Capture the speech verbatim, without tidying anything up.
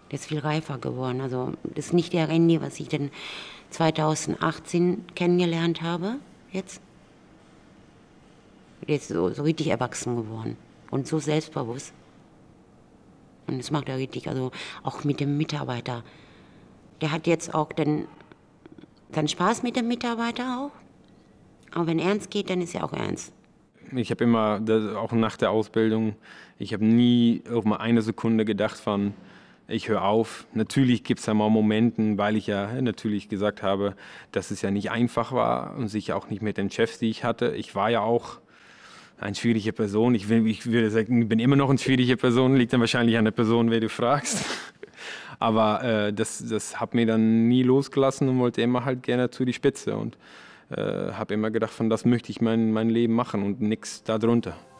Der ist viel reifer geworden. Also das ist nicht der Randy, was ich dann zweitausendachtzehn kennengelernt habe jetzt. Der ist so, so richtig erwachsen geworden und so selbstbewusst. Und das macht er richtig, also auch mit dem Mitarbeiter. Der hat jetzt auch dann, dann Spaß mit dem Mitarbeiter auch. Aber wenn ernst geht, dann ist er auch ernst. Ich habe immer, auch nach der Ausbildung, ich habe nie auch mal eine Sekunde gedacht von, ich höre auf. Natürlich gibt es ja mal Momente, weil ich ja natürlich gesagt habe, dass es ja nicht einfach war und sicher auch nicht mit den Chefs, die ich hatte. Ich war ja auch eine schwierige Person. Ich, will, ich würde sagen, ich bin immer noch eine schwierige Person. Liegt dann wahrscheinlich an der Person, wer du fragst. Aber äh, das, das hat mir dann nie losgelassen und wollte immer halt gerne zu die Spitze. Und äh, habe immer gedacht, von das möchte ich mein, mein Leben machen und nichts darunter.